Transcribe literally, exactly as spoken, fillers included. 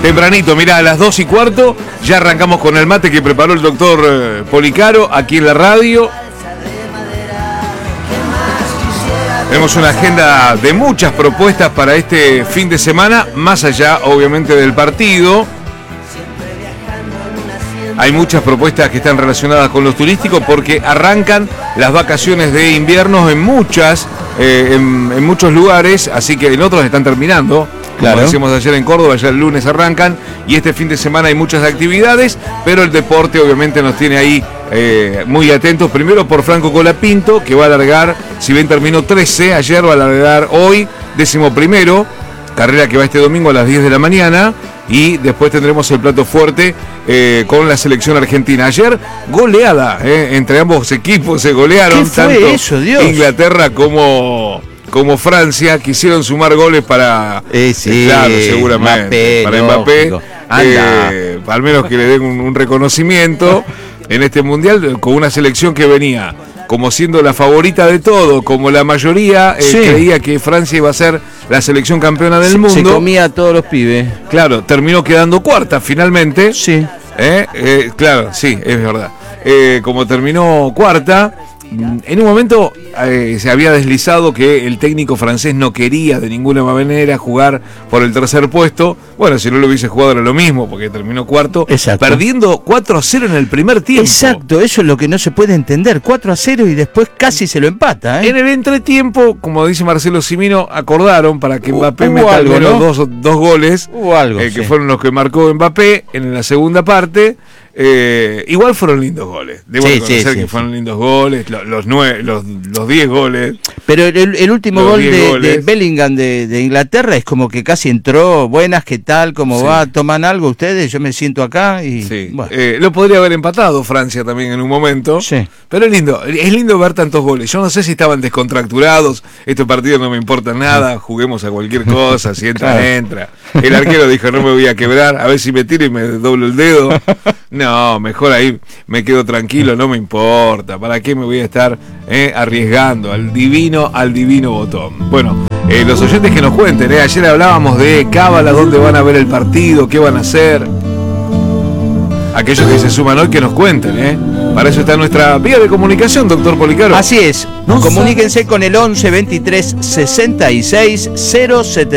Tempranito, mirá, a las dos y cuarto ya arrancamos con el mate que preparó el doctor eh, Policaro aquí en la radio. Tenemos una agenda de muchas propuestas para este fin de semana, más allá obviamente del partido. Hay muchas propuestas que están relacionadas con los turísticos porque arrancan las vacaciones de invierno en muchas, eh, en, en muchos lugares, así que en otros están terminando. Como claro. decíamos ayer en Córdoba, ya el lunes arrancan y este fin de semana hay muchas actividades, pero el deporte obviamente nos tiene ahí eh, muy atentos. Primero por Franco Colapinto, que va a alargar, si bien terminó trece, ayer va a alargar hoy, décimo primero, carrera que va este domingo a las diez de la mañana. Y después tendremos el plato fuerte eh, con la selección argentina. Ayer goleada eh, entre ambos equipos, se golearon. ¿Qué fue tanto eso, Dios? Inglaterra como, como Francia. Quisieron sumar goles para... Eh, sí, eh, claro, seguramente. Mbappé, para Mbappé. Eh, al menos que le den un, un reconocimiento en este mundial con una selección que venía como siendo la favorita de todo, como la mayoría eh, sí. creía que Francia iba a ser la selección campeona del se, mundo. Se comía a todos los pibes. Claro, terminó quedando cuarta finalmente. Sí. Eh, eh, claro, sí, es verdad. Eh, como terminó cuarta, en un momento eh, se había deslizado que el técnico francés no quería de ninguna manera jugar por el tercer puesto. Bueno, si no lo hubiese jugado era lo mismo, porque terminó cuarto. Exacto. Perdiendo cuatro a cero en el primer tiempo. Exacto, eso es lo que no se puede entender. cuatro a cero y después casi se lo empata. ¿eh? En el entretiempo, como dice Marcelo Cimino, acordaron para que Mbappé Hubo meta algo, al menos ¿no? dos, dos goles. Hubo algo, eh, que sí. fueron los que marcó Mbappé en la segunda parte. Eh, igual fueron lindos goles. Debo sí, reconocer sí, sí, que sí. fueron lindos goles, los, los nueve, los, los diez goles. Pero el, el último Los gol de, goles. de Bellingham de, de Inglaterra es como que casi entró. Buenas, ¿qué tal? ¿Cómo Sí. va? ¿Toman algo ustedes? Yo me siento acá y... Sí. Bueno. Eh, lo podría haber empatado Francia también en un momento. Sí. Pero es lindo, es lindo ver tantos goles. Yo no sé si estaban descontracturados. Estos partidos no me importan nada. Juguemos a cualquier cosa. Si entra, Claro. entra. El arquero dijo, no me voy a quebrar. A ver si me tiro y me doblo el dedo. No, mejor ahí me quedo tranquilo, no me importa. ¿Para qué me voy a estar eh, arriesgando al divino, al divino botón? Bueno, eh, los oyentes que nos cuenten, eh, ayer hablábamos de cábala, dónde van a ver el partido, qué van a hacer. Aquellos que se suman hoy que nos cuenten, ¿eh? Para eso está nuestra vía de comunicación, doctor Policaro. Así es, No comuníquense con el once veintitrés sesenta y seis cero setenta.